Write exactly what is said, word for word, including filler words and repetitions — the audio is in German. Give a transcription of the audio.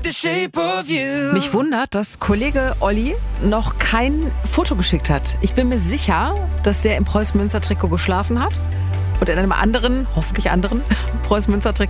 Mich wundert, dass Kollege Olli noch kein Foto geschickt hat. Ich bin mir sicher, dass der im Preußen-Münster-Trikot geschlafen hat und in einem anderen, hoffentlich anderen, Preußen-Münster-Trikot